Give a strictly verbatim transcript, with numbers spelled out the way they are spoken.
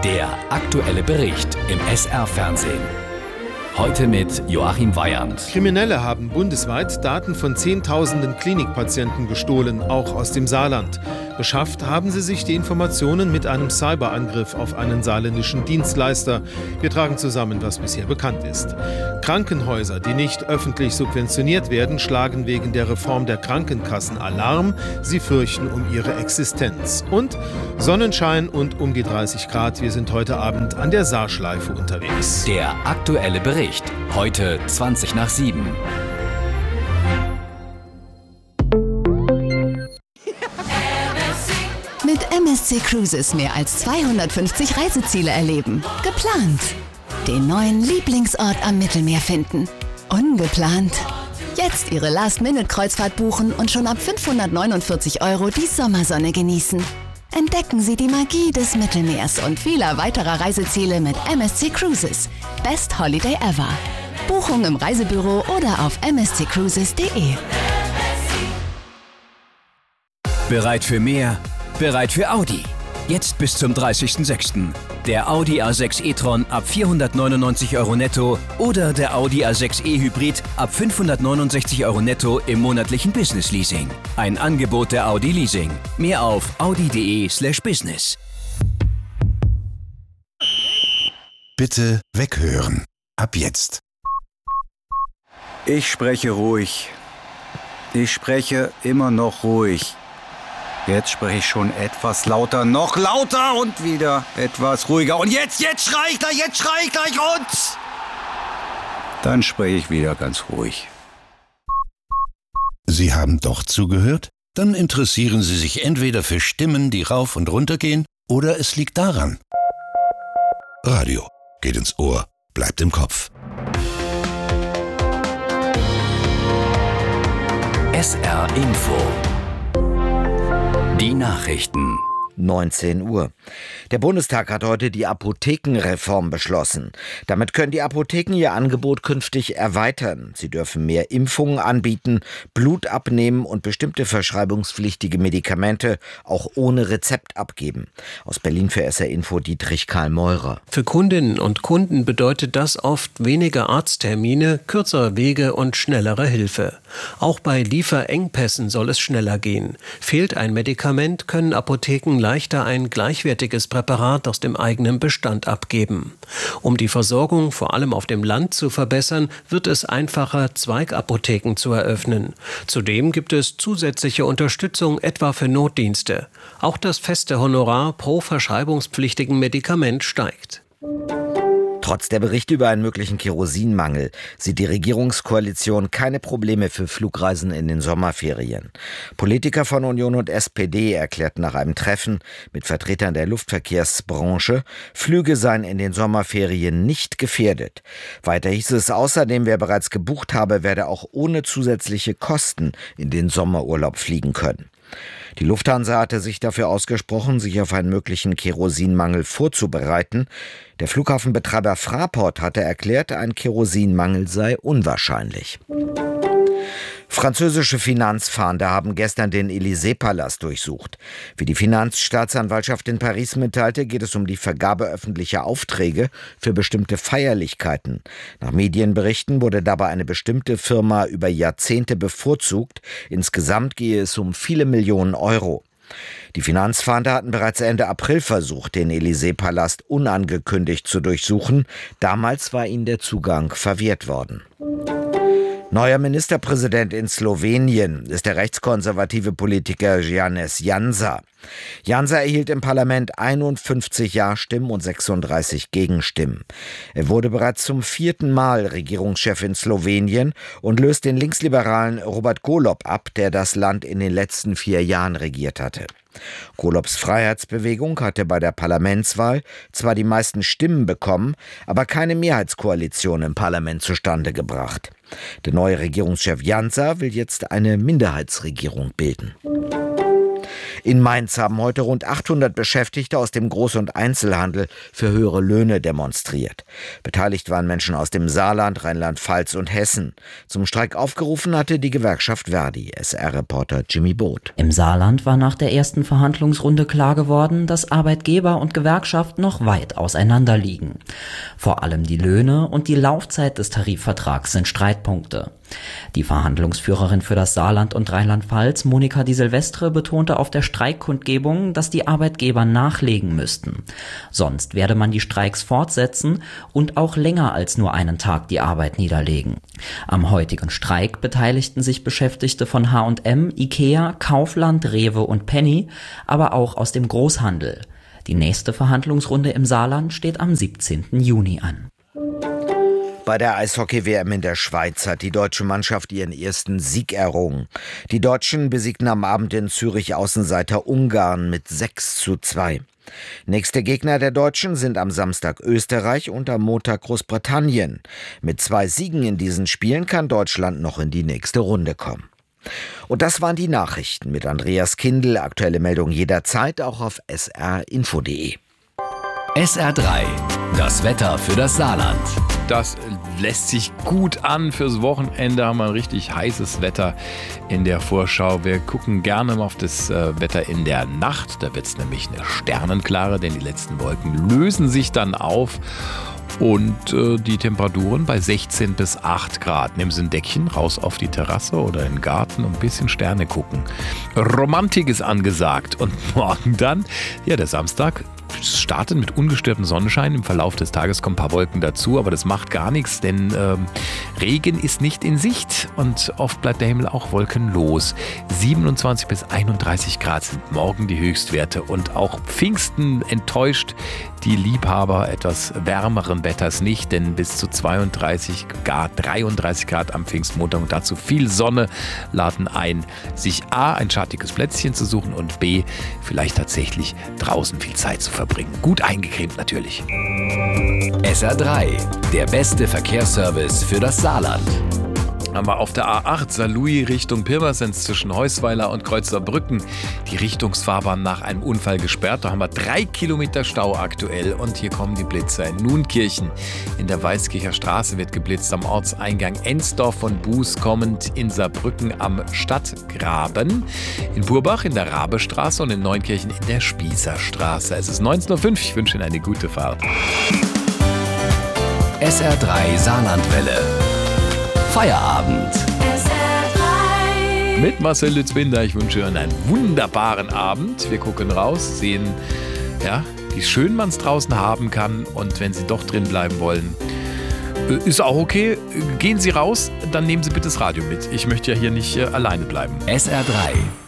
Der aktuelle Bericht im S R-Fernsehen. Heute mit Joachim Weyand. Kriminelle haben bundesweit Daten von Zehntausenden Klinikpatienten gestohlen, auch aus dem Saarland. Beschafft haben sie sich die Informationen mit einem Cyberangriff auf einen saarländischen Dienstleister. Wir tragen zusammen, was bisher bekannt ist. Krankenhäuser, die nicht öffentlich subventioniert werden, schlagen wegen der Reform der Krankenkassen Alarm. Sie fürchten um ihre Existenz. Und Sonnenschein und um die dreißig Grad. Wir sind heute Abend an der Saarschleife unterwegs. Der aktuelle Bericht. Heute zwanzig nach sieben. Mit M S C Cruises mehr als zweihundertfünfzig Reiseziele erleben. Geplant. Den neuen Lieblingsort am Mittelmeer finden. Ungeplant. Jetzt Ihre Last-Minute-Kreuzfahrt buchen und schon ab fünfhundertneunundvierzig Euro die Sommersonne genießen. Entdecken Sie die Magie des Mittelmeers und vieler weiterer Reiseziele mit M S C Cruises. Best Holiday ever. Buchung im Reisebüro oder auf m s c cruises punkt d e. Bereit für mehr? Bereit für Audi. Jetzt bis zum dreißigsten sechsten Der Audi A sechs e-tron ab vierhundertneunundneunzig Euro netto oder der Audi A sechs e-Hybrid ab fünfhundertneunundsechzig Euro netto im monatlichen Business-Leasing. Ein Angebot der Audi Leasing. Mehr auf audi punkt d e slash business. Bitte weghören. Ab jetzt. Ich spreche ruhig. Ich spreche immer noch ruhig. Jetzt spreche ich schon etwas lauter, noch lauter und wieder etwas ruhiger. Und jetzt, jetzt schrei ich gleich, jetzt schrei ich gleich und... Dann spreche ich wieder ganz ruhig. Sie haben doch zugehört? Dann interessieren Sie sich entweder für Stimmen, die rauf und runter gehen, oder es liegt daran. Radio geht ins Ohr, bleibt im Kopf. S R Info. Die Nachrichten. neunzehn Uhr. Der Bundestag hat heute die Apothekenreform beschlossen. Damit können die Apotheken ihr Angebot künftig erweitern. Sie dürfen mehr Impfungen anbieten, Blut abnehmen und bestimmte verschreibungspflichtige Medikamente auch ohne Rezept abgeben. Aus Berlin für S R Info Dietrich Karl Meurer. Für Kundinnen und Kunden bedeutet das oft weniger Arzttermine, kürzere Wege und schnellere Hilfe. Auch bei Lieferengpässen soll es schneller gehen. Fehlt ein Medikament, können Apotheken leichter ein gleichwertiges Präparat aus dem eigenen Bestand abgeben. Um die Versorgung vor allem auf dem Land zu verbessern, wird es einfacher, Zweigapotheken zu eröffnen. Zudem gibt es zusätzliche Unterstützung etwa für Notdienste. Auch das feste Honorar pro verschreibungspflichtigen Medikament steigt. Trotz der Berichte über einen möglichen Kerosinmangel sieht die Regierungskoalition keine Probleme für Flugreisen in den Sommerferien. Politiker von Union und S P D erklärten nach einem Treffen mit Vertretern der Luftverkehrsbranche, Flüge seien in den Sommerferien nicht gefährdet. Weiter hieß es außerdem, wer bereits gebucht habe, werde auch ohne zusätzliche Kosten in den Sommerurlaub fliegen können. Die Lufthansa hatte sich dafür ausgesprochen, sich auf einen möglichen Kerosinmangel vorzubereiten. Der Flughafenbetreiber Fraport hatte erklärt, ein Kerosinmangel sei unwahrscheinlich. Französische Finanzfahnder haben gestern den Élysée-Palast durchsucht. Wie die Finanzstaatsanwaltschaft in Paris mitteilte, geht es um die Vergabe öffentlicher Aufträge für bestimmte Feierlichkeiten. Nach Medienberichten wurde dabei eine bestimmte Firma über Jahrzehnte bevorzugt. Insgesamt gehe es um viele Millionen Euro. Die Finanzfahnder hatten bereits Ende April versucht, den Élysée-Palast unangekündigt zu durchsuchen. Damals war ihnen der Zugang verwehrt worden. Neuer Ministerpräsident in Slowenien ist der rechtskonservative Politiker Janez Janša. Janša erhielt im Parlament einundfünfzig Ja-Stimmen und sechsunddreißig Gegenstimmen. Er wurde bereits zum vierten Mal Regierungschef in Slowenien und löst den linksliberalen Robert Golob ab, der das Land in den letzten vier Jahren regiert hatte. Golobs Freiheitsbewegung hatte bei der Parlamentswahl zwar die meisten Stimmen bekommen, aber keine Mehrheitskoalition im Parlament zustande gebracht. Der neue Regierungschef Janša will jetzt eine Minderheitsregierung bilden. In Mainz haben heute rund achthundert Beschäftigte aus dem Groß- und Einzelhandel für höhere Löhne demonstriert. Beteiligt waren Menschen aus dem Saarland, Rheinland-Pfalz und Hessen. Zum Streik aufgerufen hatte die Gewerkschaft Verdi. S R-Reporter Jimmy Boot. Im Saarland war nach der ersten Verhandlungsrunde klar geworden, dass Arbeitgeber und Gewerkschaft noch weit auseinander liegen. Vor allem die Löhne und die Laufzeit des Tarifvertrags sind Streitpunkte. Die Verhandlungsführerin für das Saarland und Rheinland-Pfalz, Monika Di Silvestre, betonte auf der Streikkundgebung, dass die Arbeitgeber nachlegen müssten. Sonst werde man die Streiks fortsetzen und auch länger als nur einen Tag die Arbeit niederlegen. Am heutigen Streik beteiligten sich Beschäftigte von H und M, Ikea, Kaufland, Rewe und Penny, aber auch aus dem Großhandel. Die nächste Verhandlungsrunde im Saarland steht am siebzehnten Juni an. Bei der Eishockey-W M in der Schweiz hat die deutsche Mannschaft ihren ersten Sieg errungen. Die Deutschen besiegten am Abend in Zürich Außenseiter Ungarn mit sechs zu zwei. Nächste Gegner der Deutschen sind am Samstag Österreich und am Montag Großbritannien. Mit zwei Siegen in diesen Spielen kann Deutschland noch in die nächste Runde kommen. Und das waren die Nachrichten mit Andreas Kindl. Aktuelle Meldung jederzeit auch auf s r info punkt d e. S R drei, das Wetter für das Saarland. Das lässt sich gut an. Fürs Wochenende haben wir ein richtig heißes Wetter in der Vorschau. Wir gucken gerne mal auf das äh, Wetter in der Nacht. Da wird es nämlich eine sternenklare, denn die letzten Wolken lösen sich dann auf. Und äh, die Temperaturen bei sechzehn bis acht Grad. Nehmen Sie ein Deckchen raus auf die Terrasse oder in den Garten und ein bisschen Sterne gucken. Romantik ist angesagt. Und morgen dann, ja, der Samstag startet mit ungestörtem Sonnenschein. Im Verlauf des Tages kommen ein paar Wolken dazu, aber das macht gar nichts, denn ähm, Regen ist nicht in Sicht und oft bleibt der Himmel auch wolkenlos. siebenundzwanzig bis einunddreißig Grad sind morgen die Höchstwerte und auch Pfingsten enttäuscht die Liebhaber etwas wärmeren Wetters nicht, denn bis zu zweiunddreißig, gar dreiunddreißig Grad am Pfingstmontag und dazu viel Sonne laden ein, sich A, ein schattiges Plätzchen zu suchen und B, vielleicht tatsächlich draußen viel Zeit zu verbringen. Gut eingecremt natürlich. S R drei, der beste Verkehrsservice für das Saarland. Haben wir auf der A acht Saarlouis Richtung Pirmasens zwischen Heusweiler und Kreuzerbrücken die Richtungsfahrbahn nach einem Unfall gesperrt. Da haben wir drei Kilometer Stau aktuell und hier kommen die Blitzer. In Nunkirchen in der Weißkircher Straße wird geblitzt, am Ortseingang Ensdorf von Buß kommend in Saarbrücken am Stadtgraben, in Burbach in der Rabestraße und in Neunkirchen in der Spießerstraße. Es ist neunzehn Uhr fünf, ich wünsche Ihnen eine gute Fahrt. S R drei Saarlandwelle. Feierabend. Mit Marcel Lützbinder. Ich wünsche Ihnen einen wunderbaren Abend. Wir gucken raus, sehen, ja, wie schön man es draußen haben kann. Und wenn Sie doch drin bleiben wollen, ist auch okay. Gehen Sie raus, dann nehmen Sie bitte das Radio mit. Ich möchte ja hier nicht äh, alleine bleiben. S R drei.